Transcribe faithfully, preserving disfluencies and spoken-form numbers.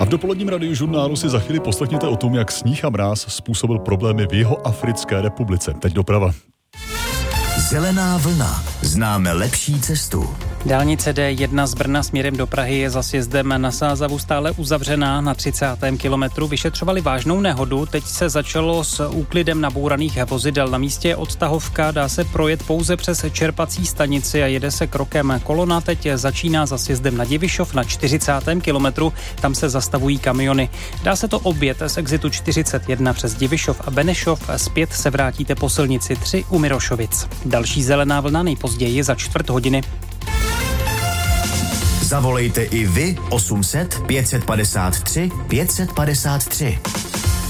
A v dopoledním radiožurnálu si za chvíli poslechněte o tom, jak sníh a mráz způsobil problémy v Jihoafrické republice. Teď doprava. Zelená vlna. Známe lepší cestu. Dálnice D jedna z Brna směrem do Prahy je za sjezdem na Sázavu stále uzavřená. Na třicátém kilometru vyšetřovali vážnou nehodu. Teď se začalo s úklidem nabouraných vozidel. Na místě je odtahovka, dá se projet pouze přes čerpací stanici a jede se krokem. Kolona teď začíná za sjezdem na Divišov na čtyřicátém kilometru. Tam se zastavují kamiony. Dá se to objet z exitu čtyřicet jedna přes Divišov a Benešov. Zpět se vrátíte po silnici tři u Mirošovic. Další zelená vlna nejpozději za čtvrt hodiny. Zavolejte i vy osm set pět set padesát tři pět set padesát tři.